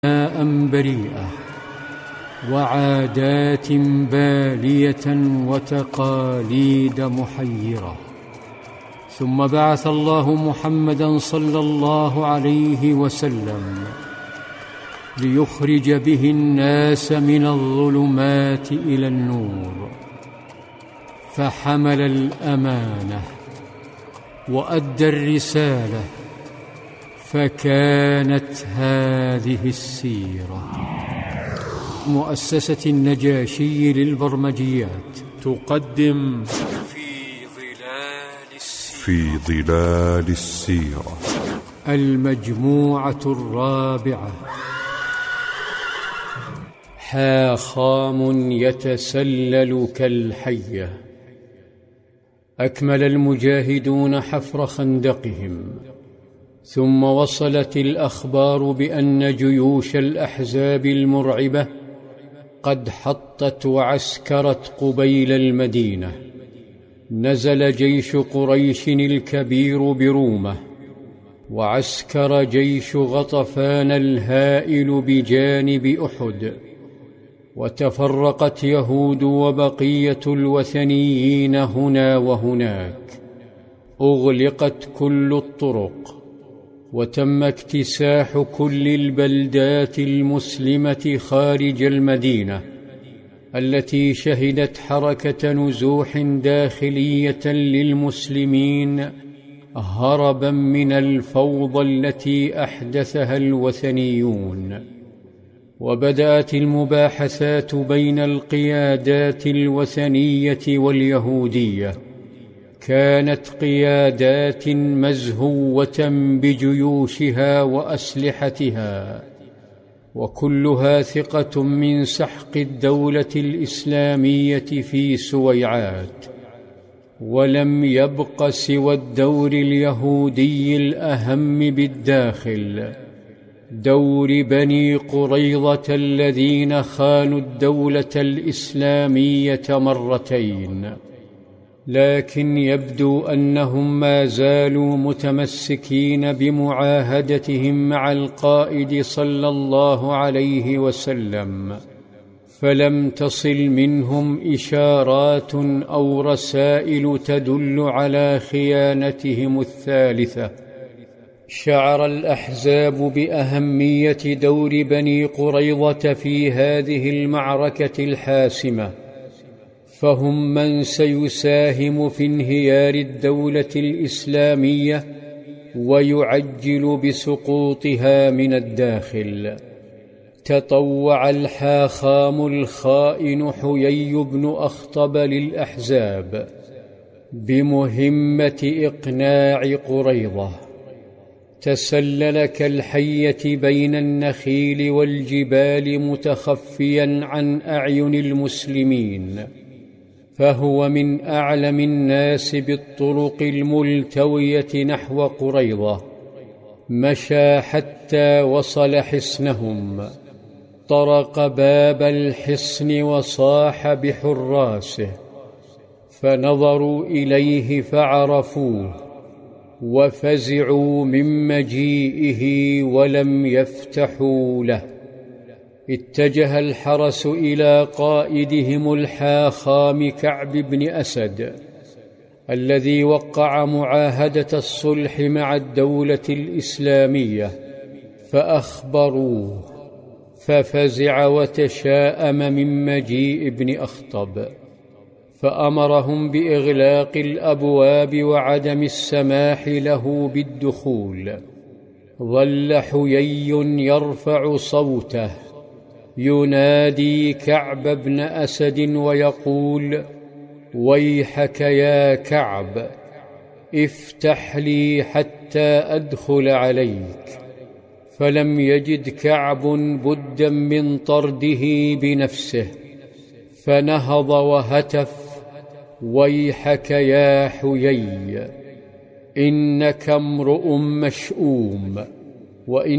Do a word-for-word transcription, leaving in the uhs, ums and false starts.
ماء بريئة وعادات بالية وتقاليد محيرة. ثم بعث الله محمدًا صلى الله عليه وسلم ليخرج به الناس من الظلمات إلى النور، فحمل الأمانة وأدى الرسالة، فكانت هذه السيرة. مؤسسة النجاشي للبرمجيات تقدم في ظلال السيرة, في ظلال السيرة المجموعة الرابعة. حاخام يتسلل كالحية. أكمل المجاهدون حفر خندقهم، ثم وصلت الأخبار بأن جيوش الأحزاب المرعبة قد حطت وعسكرت قبيل المدينة. نزل جيش قريش الكبير برومة، وعسكر جيش غطفان الهائل بجانب أحد، وتفرقت يهود وبقية الوثنيين هنا وهناك. أغلقت كل الطرق، وتم اكتساح كل البلدات المسلمة خارج المدينة التي شهدت حركة نزوح داخلية للمسلمين هربا من الفوضى التي أحدثها الوثنيون. وبدأت المباحثات بين القيادات الوثنية واليهودية. كانت قيادات مزهوة بجيوشها وأسلحتها، وكلها ثقة من سحق الدولة الإسلامية في سويعات. ولم يبق سوى الدور اليهودي الأهم بالداخل، دور بني قريظة الذين خانوا الدولة الإسلامية مرتين. لكن يبدو أنهم ما زالوا متمسكين بمعاهدتهم مع القائد صلى الله عليه وسلم، فلم تصل منهم إشارات أو رسائل تدل على خيانتهم الثالثة. شعر الأحزاب بأهمية دور بني قريظة في هذه المعركة الحاسمة، فهم من سيساهم في انهيار الدولة الإسلامية ويعجل بسقوطها من الداخل. تطوع الحاخام الخائن حيي بن أخطب للأحزاب بمهمة إقناع قريظة. تسلل كالحية بين النخيل والجبال متخفيا عن أعين المسلمين، فهو من أعلم الناس بالطرق الملتوية نحو قريظة. مشى حتى وصل حصنهم، طرق باب الحصن وصاح بحراسه، فنظروا إليه فعرفوه، وفزعوا من مجيئه ولم يفتحوا له. اتجه الحرس إلى قائدهم الحاخام كعب بن أسد الذي وقع معاهدة الصلح مع الدولة الإسلامية، فأخبروه، ففزع وتشاءم من مجيء ابن أخطب، فأمرهم بإغلاق الأبواب وعدم السماح له بالدخول. ظل حيي يرفع صوته ينادي كعب بن أسد ويقول: ويحك يا كعب، افتح لي حتى أدخل عليك. فلم يجد كعب بدا من طرده بنفسه، فنهض وهتف: ويحك يا حيي، إنك امرؤ مشؤوم، وإن